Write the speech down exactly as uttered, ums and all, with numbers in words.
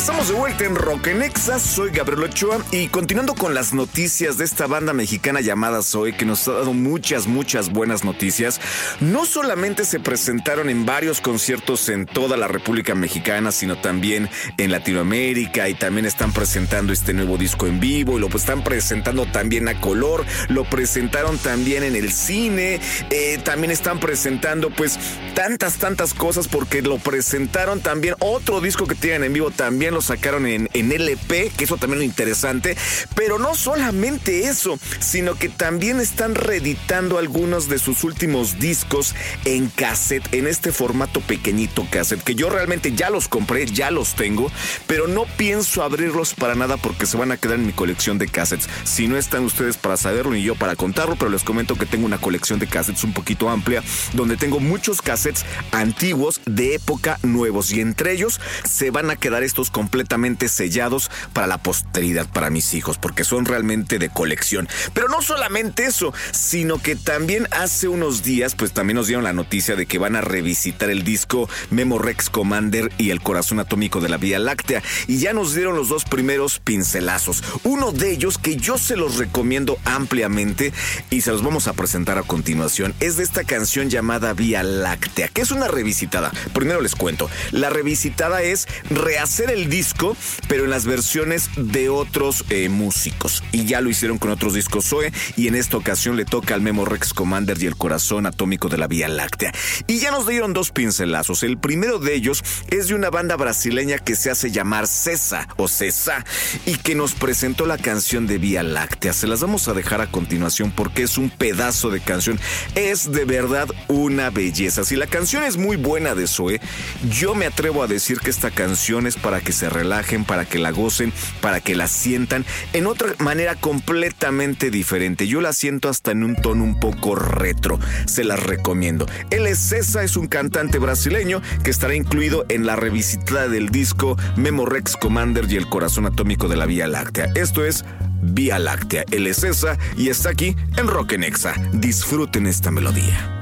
Estamos de vuelta en Rock en Exa, soy Gabriel Ochoa y continuando con las noticias de esta banda mexicana llamada Zoe, que nos ha dado muchas, muchas buenas noticias. No solamente se presentaron en varios conciertos en toda la República Mexicana, sino también en Latinoamérica, y también están presentando este nuevo disco en vivo y lo están presentando también a color, lo presentaron también en el cine, eh, también están presentando pues tantas, tantas cosas porque lo presentaron también, otro disco que tienen en vivo también lo sacaron en, en L P, que eso también es interesante, pero no solamente eso, sino que también están reeditando algunos de sus últimos discos en cassette, en este formato pequeñito cassette, que yo realmente ya los compré, ya los tengo, pero no pienso abrirlos para nada porque se van a quedar en mi colección de cassettes. Si no están ustedes para saberlo ni yo para contarlo, pero les comento que tengo una colección de cassettes un poquito amplia, donde tengo muchos cassettes antiguos de época nuevos, y entre ellos se van a quedar estos completamente sellados para la posteridad, para mis hijos, porque son realmente de colección. Pero no solamente eso, sino que también hace unos días, pues también nos dieron la noticia de que van a revisitar el disco Memorex Commander y El Corazón Atómico de la Vía Láctea, y ya nos dieron los dos primeros pincelazos. Uno de ellos que yo se los recomiendo ampliamente y se los vamos a presentar a continuación es de esta canción llamada Vía Láctea, que es una revisitada. Primero les cuento, la revisitada es rehacer el disco, pero en las versiones de otros eh, músicos, y ya lo hicieron con otros discos Zoe, y en esta ocasión le toca al Memorex Commander y El Corazón Atómico de la Vía Láctea. Y ya nos dieron dos pincelazos. El primero de ellos es de una banda brasileña que se hace llamar Cesa o Cesa, y que nos presentó la canción de Vía Láctea. Se las vamos a dejar a continuación porque es un pedazo de canción, es de verdad una belleza. Si la canción es muy buena de Zoe, yo me atrevo a decir que esta canción es para que se relajen, para que la gocen, para que la sientan en otra manera completamente diferente. Yo la siento hasta en un tono un poco retro. Se las recomiendo. Él es Cesa, es un cantante brasileño que estará incluido en la revisitada del disco Memorex Commander y El Corazón Atómico de la Vía Láctea. Esto es Vía Láctea. Él es Cesa y está aquí en Rock en Exa. Disfruten esta melodía.